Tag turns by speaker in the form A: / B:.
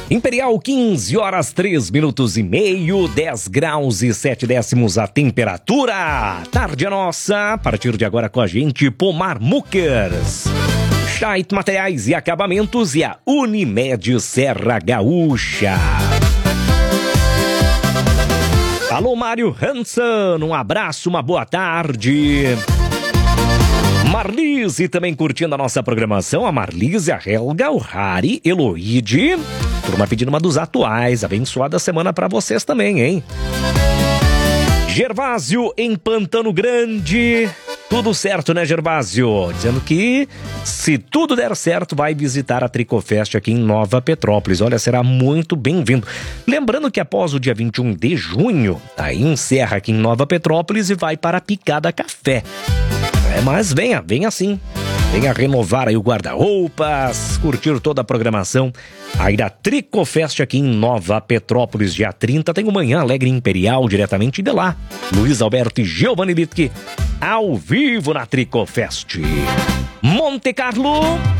A: Imperial, 15 horas 3 minutos e meio, 10 graus e 7 décimos a temperatura. Tarde é nossa, a partir de agora com a gente, Pomar Muckers, Scheidt Materiais e Acabamentos e a Unimed Serra Gaúcha. Alô, Mário Hansen, um abraço, uma boa tarde. Marlise também curtindo a nossa programação. A Marlise, a Helga, o Harry, Eloide. Turma pedindo uma dos atuais. Abençoada semana pra vocês também, hein? Gervásio em Pantano Grande. Tudo certo, né, Gervásio? Dizendo que, se tudo der certo, vai visitar a Tricofest aqui em Nova Petrópolis. Olha, será muito bem-vindo. Lembrando que após o dia 21 de junho, aí encerra aqui em Nova Petrópolis e vai para a Picada Café. Mas venha sim. Venha renovar aí o guarda-roupas, curtir toda a programação aí da Tricofest aqui em Nova Petrópolis, dia 30. Tem o Manhã Alegre Imperial diretamente de lá. Luiz Alberto e Giovanni Littke ao vivo na Tricofest. Monte Carlo.